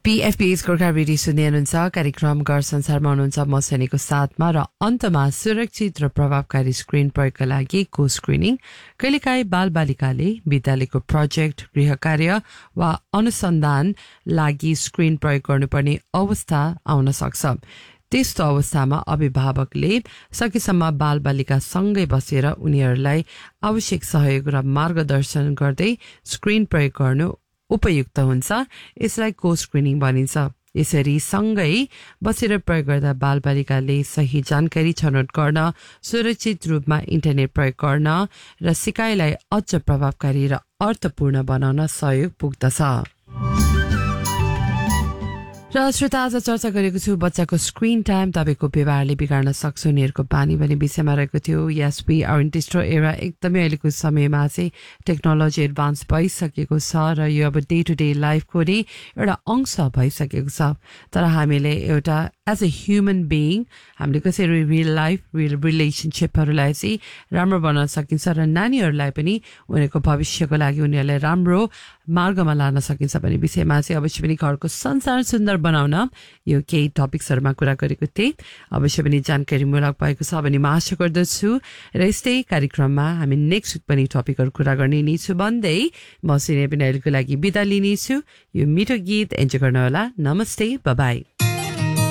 PFP's Gorkha radio सुन्दै हुनुहुन्छ कार्यक्रम घर संसारमा हुनुहुन्छ म सैनिकको साथमा र अन्तमा सुरक्षित र प्रभावकारी स्क्रिन प्रयोगका लागि को स्क्रिनिङ कहिलेकाहीँ बालबालिकाले विद्यालयको प्रोजेक्ट गृह कार्य वा अनुसन्धान लागि स्क्रिन प्रयोग गर्नुपर्ने अवस्था आउन सक्छ। त्यस्तो अवस्थामा अभिभावकले सकेसम्म बालबालिका सँगै बसेर उनीहरूलाई आवश्यक सहयोग र मार्गदर्शन गर्दै स्क्रिन प्रयोग गर्नु उपयुक्त हुन्छ। यसलाई को स्क्रिनिङ भनिन्छ। यसरी सँगै बसेर प्रयोग गर्दा बालबालिकाले सही जानकारी छनौट गर्न, सुरक्षित रूपमा इन्टरनेट प्रयोग गर्न र सिकाइलाई अझ प्रभावकारी र अर्थपूर्ण बनाउन सहयोग पुग्दछ। र श्रोता आज चर्चा गरेको छु बच्चाको स्क्रिन टाइम तपाईँको व्यवहारले बिगार्न सक्छ उनीहरूको बानी भन्ने विषयमा रहेको थियो। यस we are in digital era. एकदमै अहिलेको समयमा चाहिँ टेक्नोलोजी एडभान्स भइसकेको छ र यो अब डे टु डे लाइफको नै एउटा अंश भइसकेको छ। तर हामीले एउटा एज अ ह्युमन बिइङ हामीले कसरी रियल लाइफ रियल रिलेसनसिपहरूलाई चाहिँ राम्रो बनाउन सकिन्छ र नानीहरूलाई पनि उनीहरूको भविष्यको लागि उनीहरूलाई राम्रो मार्गमा लान सकिन्छ भन्ने विषयमा चाहिँ अवश्य पनि घरको संसार सुन्दर बनाउन यो केही टपिक्सहरूमा कुरा गरेको थिएँ। अवश्य पनि जानकारीमूलक भएको छ भन्ने म आशा गर्दछु र यस्तै कार्यक्रममा हामी नेक्स्ट विक पनि टपिकहरू कुरा गर्ने नै छु भन्दै म सिने पनि अहिलेको लागि बिदा लिनेछु। यो मिठो गीत एन्जोय गर्नुहोला। नमस्ते, बाई बाई।